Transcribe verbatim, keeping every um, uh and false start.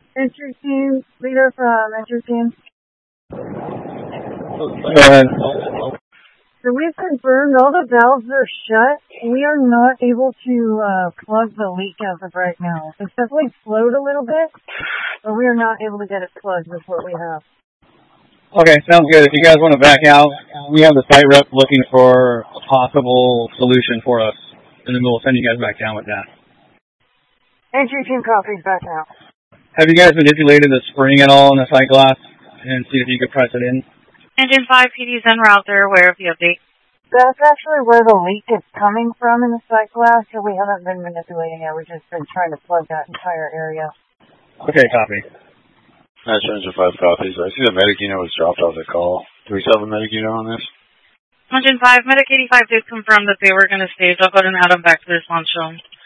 Entry team, leader from entry team. Go ahead. So we've confirmed all the valves are shut. We are not able to uh, plug the leak as of right now. It's definitely flowed a little bit, but we are not able to get it plugged with what we have. Okay, sounds good. If you guys want to back out, we have the site rep looking for a possible solution for us, and then we'll send you guys back down with that. Entry team copies back out. Have you guys manipulated the spring at all in the sight glass and see if you could press it in? Engine five, P D's en route. They're aware of the update. That's actually where the leak is coming from in the sight glass, so we haven't been manipulating it. We've just been trying to plug that entire area. Okay, copy. That's Engine five copies. I see the medic unit was dropped off the call. Do we still have a medic unit on this? Engine five, Medic eighty-five did confirm that they were going to stage. I'll go ahead and add them back to this launch zone.